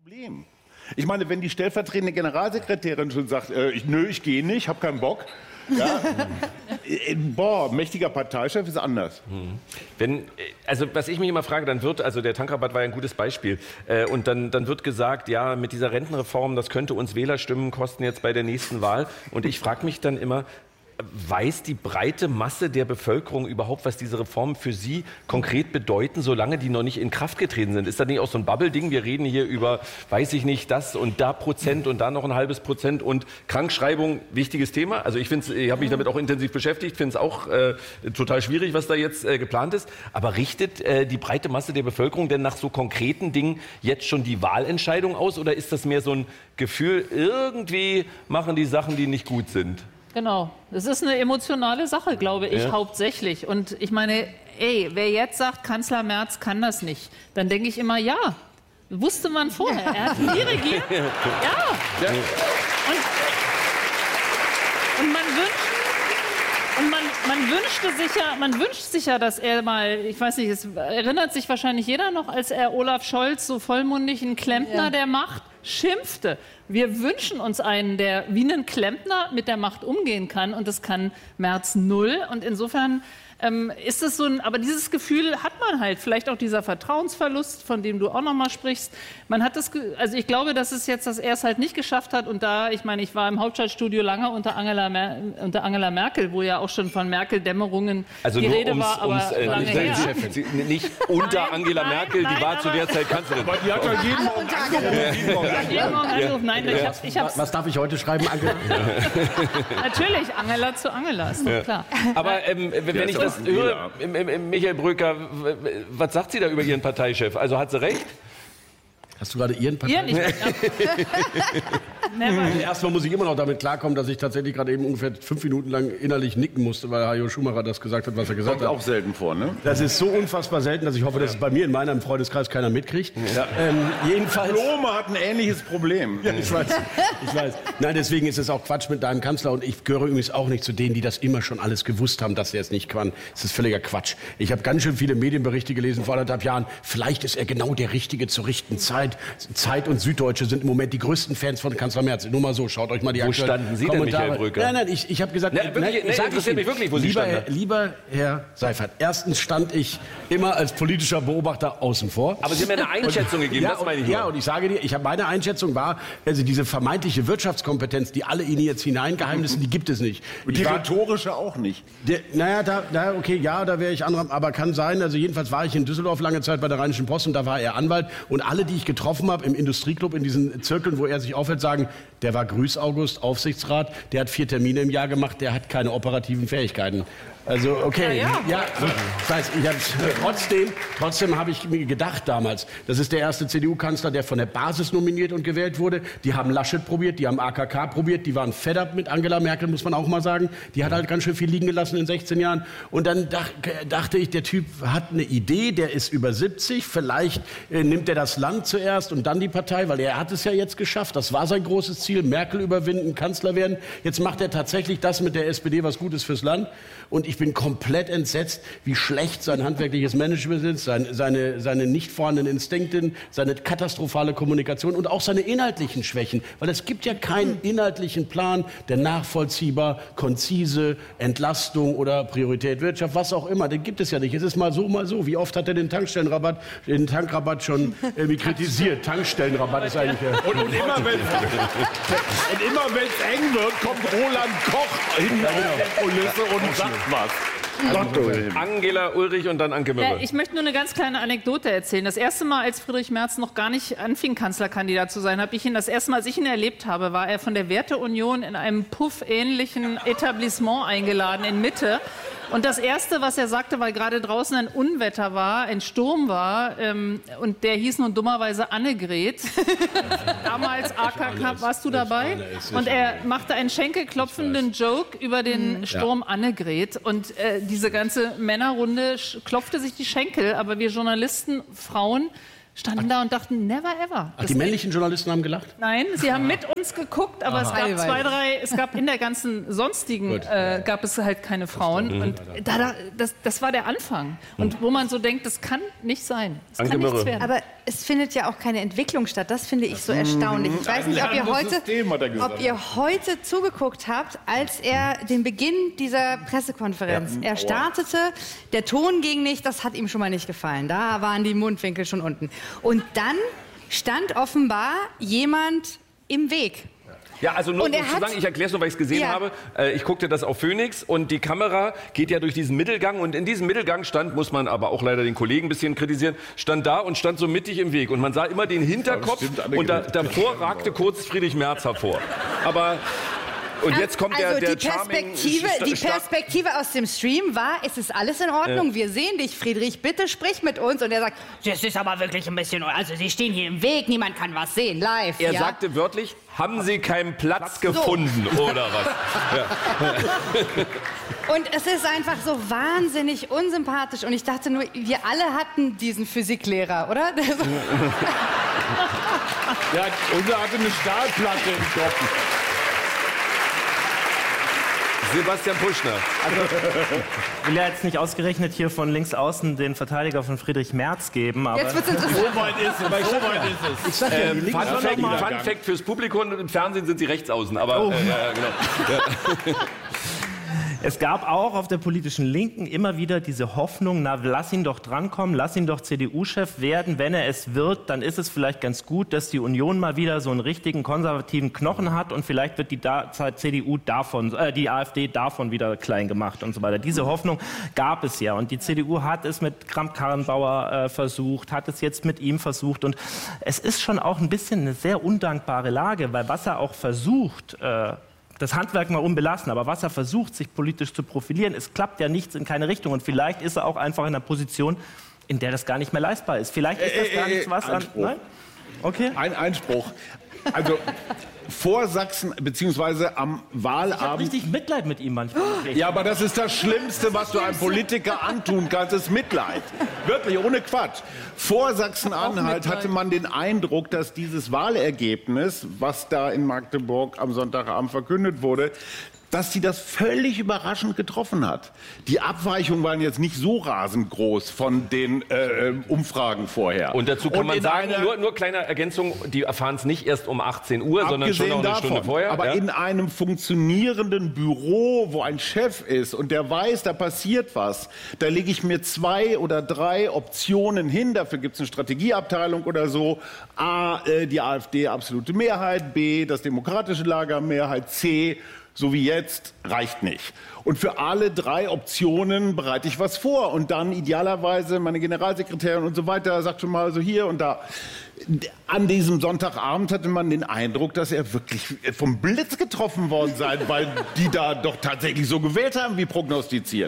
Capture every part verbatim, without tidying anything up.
Problem. Ich meine, wenn die stellvertretende Generalsekretärin schon sagt, äh, ich, nö, ich gehe nicht, hab keinen Bock. Ja, äh, boah, mächtiger Parteichef ist anders. Hm. Wenn, also was ich mich immer frage, dann wird, also der Tankrabatt war ja ein gutes Beispiel, äh, und dann, dann wird gesagt, ja, mit dieser Rentenreform, das könnte uns Wählerstimmen kosten jetzt bei der nächsten Wahl. Und ich frage mich dann immer, weiß die breite Masse der Bevölkerung überhaupt, was diese Reformen für sie konkret bedeuten, solange die noch nicht in Kraft getreten sind? Ist das nicht auch so ein Bubble-Ding? Wir reden hier über, weiß ich nicht, das und da Prozent und da noch ein halbes Prozent und Krankschreibung, wichtiges Thema. Also ich finde, ich habe mich damit auch intensiv beschäftigt, finde es auch äh, total schwierig, was da jetzt äh, geplant ist. Aber richtet äh, die breite Masse der Bevölkerung denn nach so konkreten Dingen jetzt schon die Wahlentscheidung aus? Oder ist das mehr so ein Gefühl, irgendwie machen die Sachen, die nicht gut sind? Genau, es ist eine emotionale Sache, glaube ich, ja. hauptsächlich. Und ich meine, ey, wer jetzt sagt, Kanzler Merz kann das nicht, dann denke ich immer, ja, wusste man vorher. Ja. Er hat nie regiert. Ja. ja. Und, und man wünscht, und man, man wünschte sich ja, man wünscht sich ja, dass er mal, ich weiß nicht, es erinnert sich wahrscheinlich jeder noch, als er Olaf Scholz so vollmundig einen Klempner ja. der Macht schimpfte. Wir wünschen uns einen, der wie ein Klempner mit der Macht umgehen kann, und das kann Merz null. Und insofern ähm, ist es so ein, aber dieses Gefühl hat man halt, vielleicht auch dieser Vertrauensverlust, von dem du auch noch mal sprichst. Man hat das, also ich glaube, dass es jetzt, dass er es halt nicht geschafft hat, und da, ich meine, ich war im Hauptstadtstudio lange unter Angela, Mer unter Angela Merkel, wo ja auch schon von Merkel-Dämmerungen also die nur Rede ums, war, aber ums, äh, lange her. Sie, nicht unter nein, Angela nein, Merkel, nein, die war zu der Zeit Kanzlerin. Aber die hat ja jeden Morgen angerufen. Jeden Morgen angerufen. Nein, ich hab's, ich hab's Was darf ich heute schreiben, Angela? Natürlich, Angela zu Angela, ist doch ja. klar. Aber ähm, wenn ich das höre, im, im, im Michael Brücker, was sagt sie da über ihren Parteichef? Also hat sie recht? Hast du gerade ihren Parteichef? Ihr nicht. Also erstmal muss ich immer noch damit klarkommen, dass ich tatsächlich gerade eben ungefähr fünf Minuten lang innerlich nicken musste, weil Hajo Schumacher das gesagt hat, was er gesagt Kommt hat. auch selten vor, ne? Das ist so unfassbar selten, dass ich hoffe, dass es bei mir in meinem Freundeskreis keiner mitkriegt. Ja. Ähm, jedenfalls. Blome hat ein ähnliches Problem. Ja, ich weiß. Ich weiß. Nein, deswegen ist es auch Quatsch mit deinem Kanzler. Und ich gehöre übrigens auch nicht zu denen, die das immer schon alles gewusst haben, dass er es nicht kann. Das ist völliger Quatsch. Ich habe ganz schön viele Medienberichte gelesen vor anderthalb Jahren. Vielleicht ist er genau der Richtige zur richtigen Zeit. Zeit und Süddeutsche sind im Moment die größten Fans von Kanzler Merz. Nur mal so, schaut euch mal die Wo standen Sie Kommentare. denn, Michael Brücker? Nein, nein, ich, ich habe gesagt... Na, wirklich, nein, nee, sag interessiert mich wirklich, wo Sie lieber, standen. lieber Herr Seifert, erstens stand ich immer als politischer Beobachter außen vor. Aber Sie haben mir eine Einschätzung und, gegeben, ja, das meine ich und, nur. Ja, und ich sage dir, ich habe meine Einschätzung war, also diese vermeintliche Wirtschaftskompetenz, die alle Ihnen jetzt hineingeheimnissen, die gibt es nicht. Und die rhetorische auch nicht. Der, naja, da, na, okay, ja, da wäre ich anderer, aber kann sein. Also jedenfalls war ich in Düsseldorf lange Zeit bei der Rheinischen Post und da war er Anwalt. Und alle, die ich getroffen habe im Industrieclub, in diesen Zirkeln, wo er sich aufhält, sagen, der war Grüß August, Aufsichtsrat, der hat vier Termine im Jahr gemacht, der hat keine operativen Fähigkeiten. Also, okay, ja, ja. ja ich weiß, ich hab's, trotzdem, trotzdem habe ich mir gedacht damals, das ist der erste C D U-Kanzler, der von der Basis nominiert und gewählt wurde. Die haben Laschet probiert, die haben A K K probiert, die waren fed up mit Angela Merkel, muss man auch mal sagen. Die hat halt ganz schön viel liegen gelassen in sechzehn Jahren. Und dann dach, dachte ich, der Typ hat eine Idee, der ist über siebzig, vielleicht äh, nimmt er das Land zuerst und dann die Partei, weil er hat es ja jetzt geschafft. Das war sein großes Ziel, Merkel überwinden, Kanzler werden. Jetzt macht er tatsächlich das mit der S P D, was gut ist fürs Land. Und ich bin komplett entsetzt, wie schlecht sein handwerkliches Management ist, sein, seine, seine nicht vorhandenen Instinkte, seine katastrophale Kommunikation und auch seine inhaltlichen Schwächen. Weil es gibt ja keinen inhaltlichen Plan, der nachvollziehbar, konzise, Entlastung oder Priorität Wirtschaft, was auch immer, den gibt es ja nicht. Es ist mal so, mal so. Wie oft hat er den Tankstellenrabatt, den Tankrabatt schon irgendwie kritisiert? Tankstellenrabatt ist eigentlich... Äh, und, und immer wenn es eng wird, kommt Roland Koch hinter der Kulisse und sagt was. Also, Angela Ulrich und dann Anke Möller. Ich möchte nur eine ganz kleine Anekdote erzählen. Das erste Mal, als Friedrich Merz noch gar nicht anfing, Kanzlerkandidat zu sein, habe ich ihn das erste Mal, als ich ihn erlebt habe, war er von der Werteunion in einem puff-ähnlichen Etablissement eingeladen in Mitte. Und das Erste, was er sagte, weil gerade draußen ein Unwetter war, ein Sturm war, ähm, und der hieß nun dummerweise Annegret. Damals A K K, warst du dabei? Und er machte einen schenkelklopfenden Joke über den Sturm Annegret. Und äh, diese ganze Männerrunde klopfte sich die Schenkel, aber wir Journalisten, Frauen, standen da und dachten, never ever. Ach, die männlichen Journalisten haben gelacht? Nein, sie haben mit uns geguckt, aber Aha. es gab Teilweise. zwei, drei, es gab in der ganzen sonstigen, äh, gab es halt keine Frauen. Und da, da, das, das war der Anfang. Und wo man so denkt, das kann nicht sein. Das kann nichts werden. Aber es findet ja auch keine Entwicklung statt. Das finde ich so erstaunlich. Ich weiß nicht, ob ihr heute, ob ihr heute zugeguckt habt, als er den Beginn dieser Pressekonferenz, er startete, der Ton ging nicht, das hat ihm schon mal nicht gefallen. Da waren die Mundwinkel schon unten. Und dann stand offenbar jemand im Weg. Ja, also nur, nur zu hat, sagen, ich erkläre es nur, weil ich es gesehen ja. habe. Äh, ich guckte das auf Phoenix und die Kamera geht ja durch diesen Mittelgang und in diesem Mittelgang stand, muss man aber auch leider den Kollegen ein bisschen kritisieren, stand da und stand so mittig im Weg und man sah immer den Hinterkopf und da, davor ragte kurz Friedrich Merz hervor. Aber... Und jetzt kommt also der, der die Perspektive, die Perspektive aus dem Stream war, es ist alles in Ordnung, ja. wir sehen dich, Friedrich, bitte sprich mit uns. Und er sagt, das ist aber wirklich ein bisschen, also Sie stehen hier im Weg, niemand kann was sehen, live. Er ja? sagte wörtlich, haben Sie keinen Platz so. gefunden, oder was? Ja. Und es ist einfach so wahnsinnig unsympathisch. Und ich dachte nur, wir alle hatten diesen Physiklehrer, oder? Ja, unser hatte eine Stahlplatte im Kopf. Sebastian Puschner. Also, ich will ja jetzt nicht ausgerechnet hier von links außen den Verteidiger von Friedrich Merz geben, aber... Jetzt wird's interessant. So weit ist es, so weit ist es. Ich sag ja, ähm, Fun, Fact, Fun Fact fürs Publikum, im Fernsehen sind sie rechts außen, aber... Oh. Äh, ja, genau. Ja. Es gab auch auf der politischen Linken immer wieder diese Hoffnung, na, lass ihn doch drankommen, lass ihn doch C D U-Chef werden. Wenn er es wird, dann ist es vielleicht ganz gut, dass die Union mal wieder so einen richtigen konservativen Knochen hat und vielleicht wird die da C D U davon, äh, die AfD davon wieder klein gemacht und so weiter. Diese Hoffnung gab es ja und die C D U hat es mit Kramp-Karrenbauer äh, versucht, hat es jetzt mit ihm versucht und es ist schon auch ein bisschen eine sehr undankbare Lage, weil was er auch versucht, äh, das Handwerk mal unbelassen, aber was er versucht, sich politisch zu profilieren, es klappt ja nichts in keine Richtung. Und vielleicht ist er auch einfach in einer Position, in der das gar nicht mehr leistbar ist. Vielleicht ist das gar nichts was an... Nein? Okay. Ein Einspruch. Also vor Sachsen, beziehungsweise am Wahlabend... Ich habe richtig Mitleid mit ihm manchmal. Ja, aber das ist das Schlimmste, was du einem Politiker antun kannst, ist Mitleid. Wirklich, ohne Quatsch. Vor Sachsen-Anhalt hatte man den Eindruck, dass dieses Wahlergebnis, was da in Magdeburg am Sonntagabend verkündet wurde, dass sie das völlig überraschend getroffen hat. Die Abweichungen waren jetzt nicht so rasend groß von den äh, Umfragen vorher. Und dazu kann Und man sagen, nur, nur kleine Ergänzung, die erfahren es nicht erst um achtzehn Uhr, sondern schon noch eine davon, Stunde vorher. Aber ja? in einem funktionierenden Büro, wo ein Chef ist und der weiß, da passiert was, da lege ich mir zwei oder drei Optionen hin, dafür gibt es eine Strategieabteilung oder so. A, äh, die AfD absolute Mehrheit, B, das demokratische Lager Mehrheit, C, so wie jetzt, reicht nicht. Und für alle drei Optionen bereite ich was vor. Und dann idealerweise meine Generalsekretärin und so weiter sagt schon mal so hier und da. An diesem Sonntagabend hatte man den Eindruck, dass er wirklich vom Blitz getroffen worden sei, weil die da doch tatsächlich so gewählt haben, wie prognostiziert.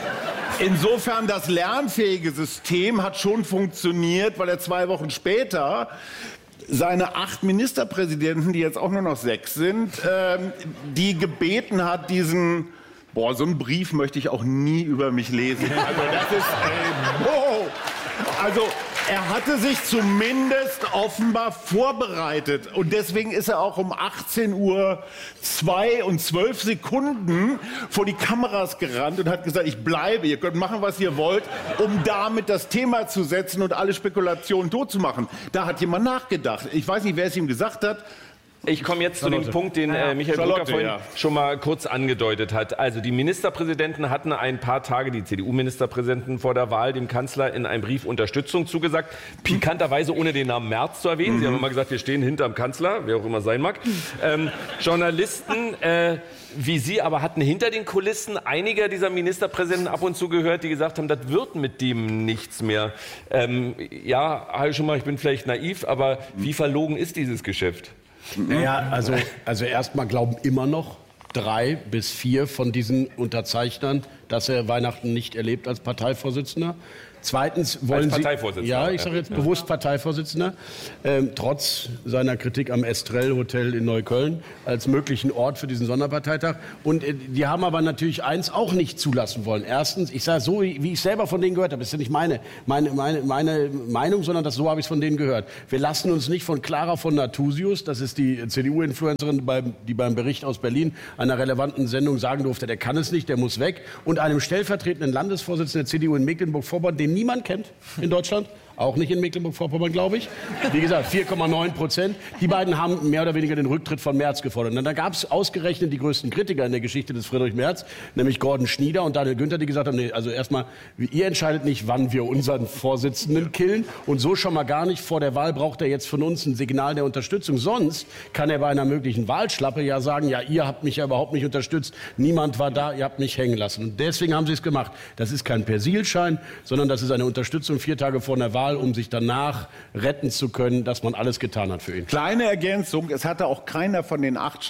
Insofern, das lernfähige System hat schon funktioniert, weil er zwei Wochen später seine acht Ministerpräsidenten, die jetzt auch nur noch sechs sind, ähm, die gebeten hat, diesen, boah, so einen Brief möchte ich auch nie über mich lesen. Also das ist, ey, wow. Also er hatte sich zumindest offenbar vorbereitet und deswegen ist er auch um achtzehn Uhr zwei und zwölf Sekunden vor die Kameras gerannt und hat gesagt, ich bleibe, ihr könnt machen, was ihr wollt, um damit das Thema zu setzen und alle Spekulationen totzumachen. Da hat jemand nachgedacht. Ich weiß nicht, wer es ihm gesagt hat. Ich komme jetzt Charlotte. zu dem Punkt, den äh, Michael Brücker vorhin ja. schon mal kurz angedeutet hat. Also die Ministerpräsidenten hatten ein paar Tage, die C D U-Ministerpräsidenten vor der Wahl, dem Kanzler in einem Brief Unterstützung zugesagt. Pikanterweise ohne den Namen Merz zu erwähnen. Mhm. Sie haben immer gesagt, wir stehen hinterm Kanzler, wer auch immer sein mag. Ähm, Journalisten äh, wie Sie aber hatten hinter den Kulissen einige dieser Ministerpräsidenten ab und zu gehört, die gesagt haben, das wird mit dem nichts mehr. Ähm, ja, Herr Schumacher, ich bin vielleicht naiv, aber wie verlogen ist dieses Geschäft? Naja, also, also erstmal glauben immer noch drei bis vier von diesen Unterzeichnern, dass er Weihnachten nicht erlebt als Parteivorsitzender. Zweitens wollen Als Sie, Parteivorsitzender. ja, ich sage jetzt bewusst Parteivorsitzender, ähm, trotz seiner Kritik am Estrell Hotel in Neukölln als möglichen Ort für diesen Sonderparteitag. Und äh, die haben aber natürlich eins auch nicht zulassen wollen. Erstens, ich sage so, wie ich selber von denen gehört habe, das ist ja nicht meine, meine, meine, meine Meinung, sondern das, so habe ich es von denen gehört. Wir lassen uns nicht von Clara von Nathusius, das ist die C D U-Influencerin, beim, die beim Bericht aus Berlin einer relevanten Sendung sagen durfte, der kann es nicht, der muss weg, und einem stellvertretenden Landesvorsitzenden der C D U in Mecklenburg-Vorpommern, den niemand kennt in Deutschland, auch nicht in Mecklenburg-Vorpommern, glaube ich. Wie gesagt, vier Komma neun Prozent. Die beiden haben mehr oder weniger den Rücktritt von Merz gefordert. Und da gab es ausgerechnet die größten Kritiker in der Geschichte des Friedrich Merz, nämlich Gordon Schnieder und Daniel Günther, die gesagt haben, nee, also erstmal, ihr entscheidet nicht, wann wir unseren Vorsitzenden killen. Und so schon mal gar nicht. Vor der Wahl braucht er jetzt von uns ein Signal der Unterstützung. Sonst kann er bei einer möglichen Wahlschlappe ja sagen, ja, ihr habt mich ja überhaupt nicht unterstützt. Niemand war da, ihr habt mich hängen lassen. Und deswegen haben sie es gemacht. Das ist kein Persilschein, sondern das ist eine Unterstützung vier Tage vor der Wahl, um sich danach retten zu können, dass man alles getan hat für ihn. Kleine Ergänzung, es hatte auch keiner von den acht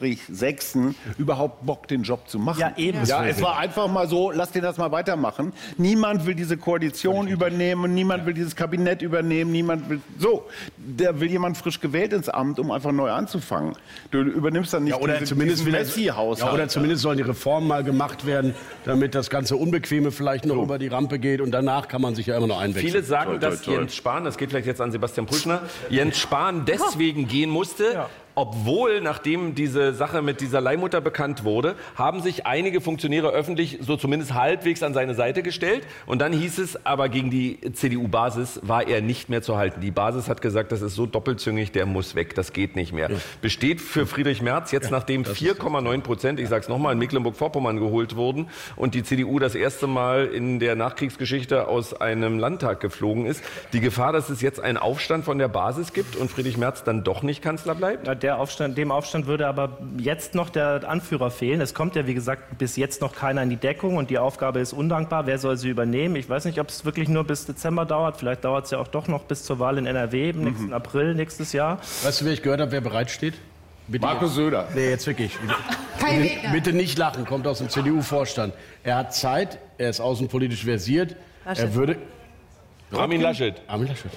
Sechsen überhaupt Bock, den Job zu machen. Ja, eben. Ja, es war einfach mal so, lass den das mal weitermachen. Niemand will diese Koalition übernehmen, niemand will dieses Kabinett übernehmen, niemand will... So, da will jemand frisch gewählt ins Amt, um einfach neu anzufangen. Du übernimmst dann nicht ja, oder diese, zumindest diesen will Messi-Haushalt. ja, oder zumindest sollen die Reformen mal gemacht werden, damit das ganze Unbequeme vielleicht noch so über die Rampe geht, und danach kann man sich ja immer noch einwechseln. Viele sagen, toll, toll, dass toll. Jens Spahn, das geht vielleicht jetzt an Sebastian Pulschner, Jens Spahn deswegen gehen musste, ja. Obwohl, nachdem diese Sache mit dieser Leihmutter bekannt wurde, haben sich einige Funktionäre öffentlich so zumindest halbwegs an seine Seite gestellt. Und dann hieß es, aber gegen die C D U-Basis war er nicht mehr zu halten. Die Basis hat gesagt, das ist so doppelzüngig, der muss weg, das geht nicht mehr. Ja. Besteht für Friedrich Merz jetzt, nachdem vier Komma neun Prozent, ich sage es nochmal, in Mecklenburg-Vorpommern geholt wurden und die C D U das erste Mal in der Nachkriegsgeschichte aus einem Landtag geflogen ist, die Gefahr, dass es jetzt einen Aufstand von der Basis gibt und Friedrich Merz dann doch nicht Kanzler bleibt? Ja, der Aufstand, dem Aufstand würde aber jetzt noch der Anführer fehlen. Es kommt ja, wie gesagt, bis jetzt noch keiner in die Deckung und die Aufgabe ist undankbar. Wer soll sie übernehmen? Ich weiß nicht, ob es wirklich nur bis Dezember dauert. Vielleicht dauert es ja auch doch noch bis zur Wahl in N R W im mhm. nächsten April nächstes Jahr. Weißt du, wer ich gehört habe, wer bereitsteht? Bitte Markus Söder. Nee, jetzt wirklich. Kein bitte, bitte nicht lachen, kommt aus dem C D U-Vorstand. Er hat Zeit, er ist außenpolitisch versiert. Laschet. Er würde... Armin Laschet. Armin Laschet.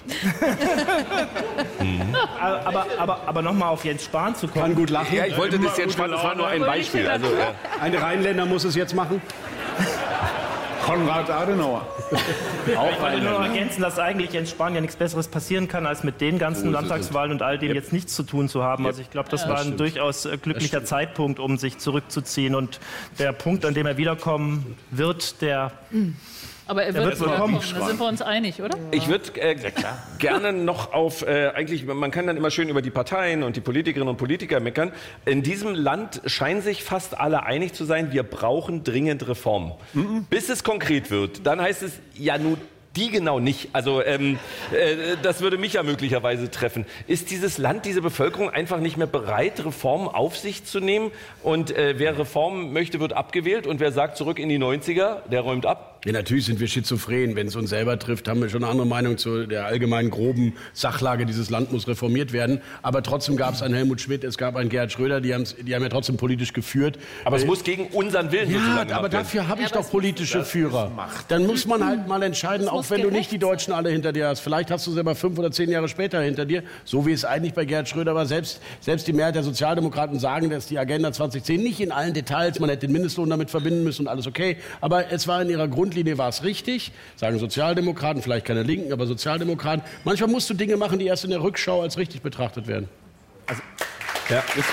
mhm. Aber, aber, aber nochmal auf Jens Spahn zu kommen. Kann gut lachen. Ja, ich wollte das Jens Spahn, das war nur ein Beispiel. Also, ja. Ein Rheinländer muss es jetzt machen. Konrad Adenauer. Auch ich wollte nur noch ergänzen, dass eigentlich Jens Spahn ja nichts Besseres passieren kann, als mit den ganzen oh, Landtagswahlen und all dem yep. jetzt nichts zu tun zu haben. Also ich glaube, das ja, war das ein stimmt. durchaus glücklicher Zeitpunkt, um sich zurückzuziehen. Und der Punkt, an dem er wiederkommen wird, der... Mhm. Aber er wird, wird wiederkommen, da sind wir uns einig, oder? Ich würde äh, gerne noch auf, äh, eigentlich, man kann dann immer schön über die Parteien und die Politikerinnen und Politiker meckern. In diesem Land scheinen sich fast alle einig zu sein, wir brauchen dringend Reformen. Mhm. Bis es konkret wird, dann heißt es, ja nun, die genau nicht. Also ähm, äh, das würde mich ja möglicherweise treffen. Ist dieses Land, diese Bevölkerung einfach nicht mehr bereit, Reformen auf sich zu nehmen? Und äh, wer Reformen möchte, wird abgewählt. Und wer sagt, zurück in die neunziger, der räumt ab? Ja, natürlich sind wir schizophren. Wenn es uns selber trifft, haben wir schon eine andere Meinung zu der allgemeinen groben Sachlage. Dieses Land muss reformiert werden. Aber trotzdem gab es einen Helmut Schmidt, es gab einen Gerhard Schröder, die, die haben ja trotzdem politisch geführt. Aber es äh, muss gegen unseren Willen ja, sozusagen aber dafür habe ich ja, doch politische Führer. Dann muss man halt mal entscheiden, auch wenn du nicht die Deutschen alle hinter dir hast. Vielleicht hast du sie aber fünf oder zehn Jahre später hinter dir, so wie es eigentlich bei Gerhard Schröder war. Selbst, selbst die Mehrheit der Sozialdemokraten sagen, dass die Agenda zwanzig zehn nicht in allen Details, man hätte den Mindestlohn damit verbinden müssen und alles okay. Aber es war in ihrer Grundlinie war es richtig. Sagen Sozialdemokraten, vielleicht keine Linken, aber Sozialdemokraten. Manchmal musst du Dinge machen, die erst in der Rückschau als richtig betrachtet werden. Also, ja, ist so.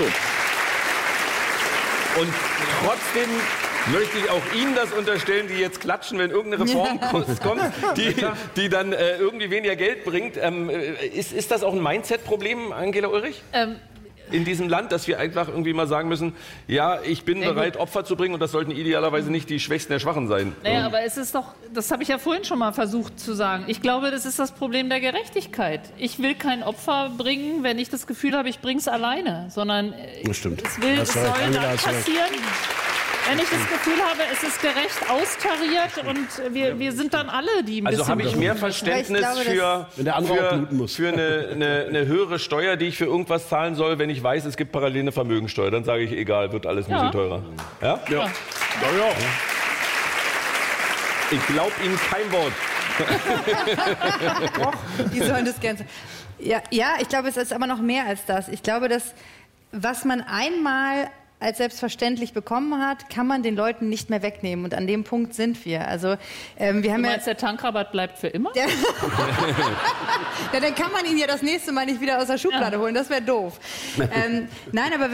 Und trotzdem möchte ich auch Ihnen das unterstellen, die jetzt klatschen, wenn irgendeine Reform kommt, die, die dann äh, irgendwie weniger Geld bringt. Ähm, ist, ist das auch ein Mindset-Problem, Angela Ulrich? Ähm. In diesem Land, dass wir einfach irgendwie mal sagen müssen, ja, ich bin ja, bereit, Opfer zu bringen und das sollten idealerweise nicht die Schwächsten der Schwachen sein. Naja, aber es ist doch, das habe ich ja vorhin schon mal versucht zu sagen, ich glaube, das ist das Problem der Gerechtigkeit. Ich will kein Opfer bringen, wenn ich das Gefühl habe, ich bringe es alleine, sondern das stimmt. es, will, es soll dann passieren, wenn ich das Gefühl habe, es ist gerecht austariert und wir, wir sind dann alle, die ein also bisschen... Also habe ich mehr Verständnis glaube, für, für, für eine, eine, eine höhere Steuer, die ich für irgendwas zahlen soll, wenn ich weiß, es gibt parallel eine Vermögensteuer. Dann sage ich, egal, wird alles ein ja. bisschen teurer. Ja? Ja. Ja. Ja, ja. Ich glaube Ihnen kein Wort. Doch, die sollen das gerne. Ja, ja, ich glaube, es ist aber noch mehr als das. Ich glaube, dass was man einmal als selbstverständlich bekommen hat, kann man den Leuten nicht mehr wegnehmen. Und an dem Punkt sind wir. Also, ähm, wir haben du meinst, ja, der Tankrabatt bleibt für immer? Ja, dann kann man ihn ja das nächste Mal nicht wieder aus der Schublade ja. holen. Das wäre doof. ähm, nein, aber